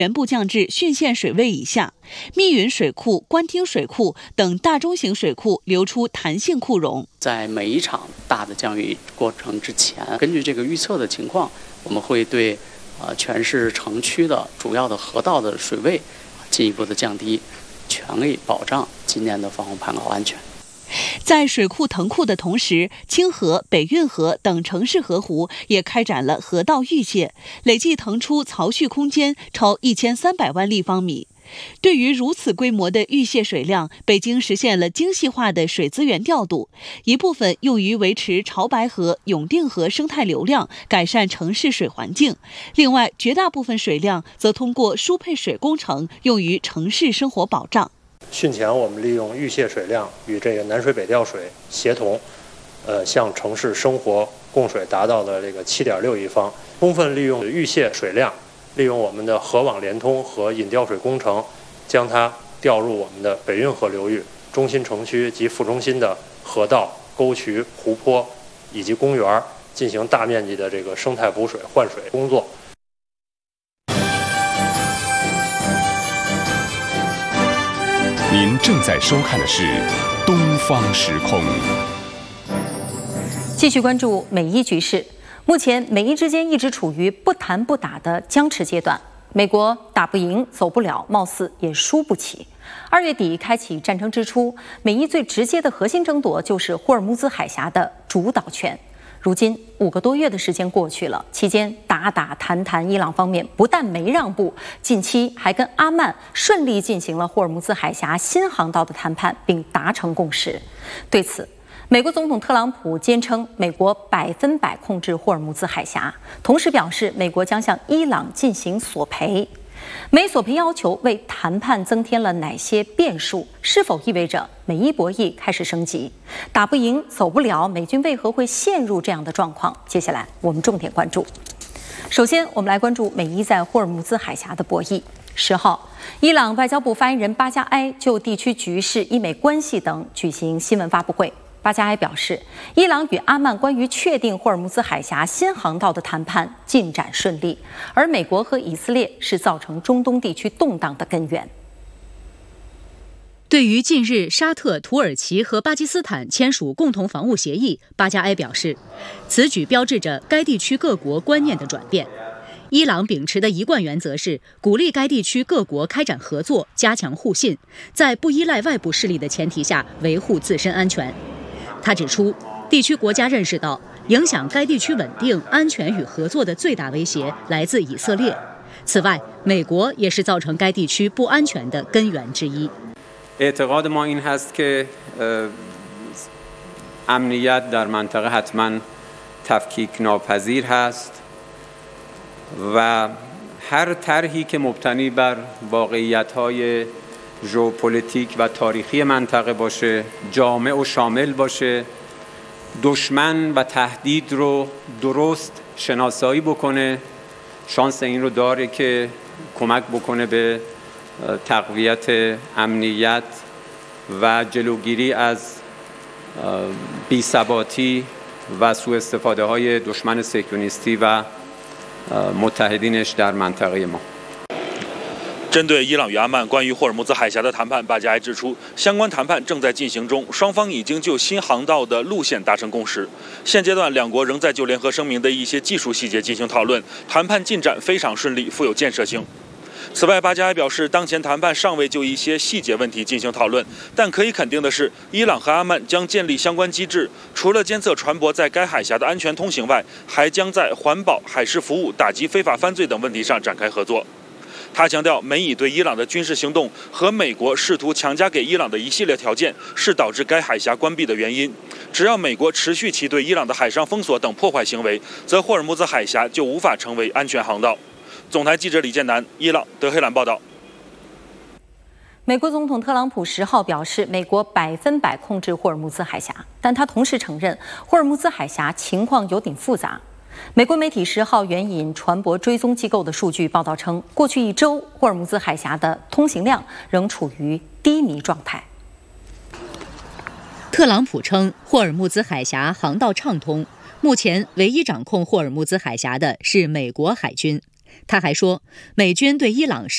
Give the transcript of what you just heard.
全部降至汛线水位以下，密云水库、官厅水库等大中型水库流出弹性库容。 在每一场大的降雨过程之前，根据这个预测的情况，我们会对全市城区的主要的河道的水位进一步的降低，全力保障今年的防洪排涝安全。 在水库腾库的同时，清河、北运河等城市河湖也开展了河道预泄，累计腾出槽蓄空间超1300万立方米。对于如此规模的预泄水量，北京实现了精细化的水资源调度，一部分用于维持潮白河、永定河生态流量，改善城市水环境；另外，绝大部分水量则通过输配水工程用于城市生活保障。 汛前，我们利用预泄水量与这个南水北调水协同，向城市生活供水达到了这个7.6亿方，充分利用预泄水量，利用我们的河网联通和引调水工程，将它调入我们的北运河流域、中心城区及副中心的河道、沟渠、湖泊以及公园，进行大面积的这个生态补水、换水工作。 您正在收看的是《东方时空》。 继续关注美伊局势。目前，美伊之间一直处于不谈不打的僵持阶段。美国打不赢、走不了，貌似也输不起。2月底开启战争之初，美伊最直接的核心争夺就是霍尔木兹海峡的主导权。如今5个多月的时间过去了，期间打谈，伊朗方面不但没让步，近期还跟阿曼顺利进行了霍尔木兹海峡新航道的谈判，并达成共识。对此，美国总统特朗普坚称美国100%控制霍尔木兹海峡，同时表示美国将向伊朗进行索赔。美索赔要求为谈判增添了哪些变数？是否意味着美伊博弈开始升级？打不赢，走不了，美军为何会陷入这样的状况？接下来我们重点关注。首先，我们来关注美伊在霍尔木兹海峡的博弈。10号，伊朗外交部发言人巴加埃就地区局势、伊美关系等举行新闻发布会。巴加埃表示，伊朗与阿曼关于确定霍尔木兹海峡新航道的谈判进展顺利，而美国和以色列是造成中东地区动荡的根源。 对于近日沙特、土耳其和巴基斯坦签署共同防务协议，巴加埃表示，此举标志着该地区各国观念的转变。伊朗秉持的一贯原则是鼓励该地区各国开展合作，加强互信，在不依赖外部势力的前提下维护自身安全。他指出，地区国家认识到，影响该地区稳定、安全与合作的最大威胁来自以色列。此外，美国也是造成该地区不安全的根源之一。 اعتقاد ما این هست که امنیت در منطقه حتما تفکیک ناپذیر هست و هر طرحی که مبتنی بر واقعیت‌های ژئوپلیتیک و تاریخی منطقه باشه، جامع و شامل باشه، دشمن و تهدید رو درست شناسایی بکنه، شانس این رو داره که کمک بکنه به تقویت امنیت و جلوگیری از بی‌ثباتی و سوء استفاده های دشمن صهیونیستی و متحدینش در منطقه ما。 针对伊朗与阿曼关于霍尔木兹海峡的谈判，巴加埃指出，相关谈判正在进行中，双方已经就新航道的路线达成共识。现阶段，两国仍在就联合声明的一些技术细节进行讨论，谈判进展非常顺利，富有建设性。此外，巴加埃表示，当前谈判尚未就一些细节问题进行讨论，但可以肯定的是，伊朗和阿曼将建立相关机制，除了监测船舶在该海峡的安全通行外，还将在环保、海事服务、打击非法犯罪等问题上展开合作。他强调，美以对伊朗的军事行动和美国试图强加给伊朗的一系列条件是导致该海峡关闭的原因。只要美国持续其对伊朗的海上封锁等破坏行为，则霍尔木兹海峡就无法成为安全航道。总台记者李建南，伊朗德黑兰报道。 美国总统特朗普10号表示，美国100%控制霍尔木兹海峡，但他同时承认霍尔木兹海峡情况有点复杂。美国媒体10号援引船舶追踪机构的数据报道称，过去1周，霍尔木兹海峡的通行量仍处于低迷状态。 特朗普称，霍尔木兹海峡航道畅通，目前唯一掌控霍尔木兹海峡的是美国海军。他还说，美军对伊朗